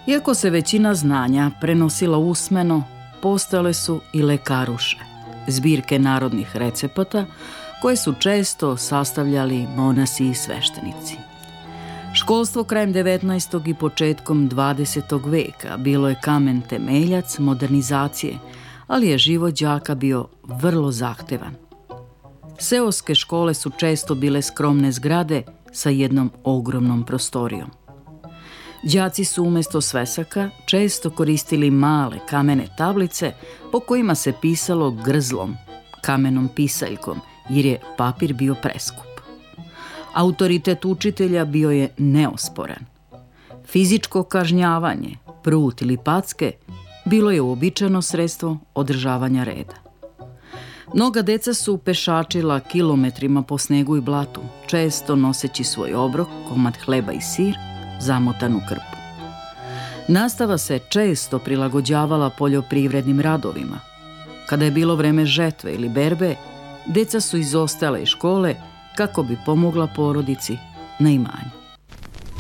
Iako se većina znanja prenosila usmeno, postojale su i lekaruše, zbirke narodnih recepata koje su često sastavljali monasi i sveštenici. Školstvo krajem 19. i početkom 20. veka bilo je kamen temeljac modernizacije, ali je život đaka bio vrlo zahtevan. Seoske škole su često bile skromne zgrade sa jednom ogromnom prostorijom. Đaci su umjesto svesaka često koristili male kamene tablice po kojima se pisalo grzlom, kamenom pisaljkom, jer je papir bio preskup. Autoritet učitelja bio je neosporan. Fizičko kažnjavanje, prut ili packe, bilo je uobičajeno sredstvo održavanja reda. Mnoga deca su pešačila kilometrima po snegu i blatu, često noseći svoj obrok, komad hleba i sir, zamotanu krpu. Nastava se često prilagođavala poljoprivrednim radovima. Kada je bilo vreme žetve ili berbe, deca su izostala iz škole kako bi pomogla porodici na imanju.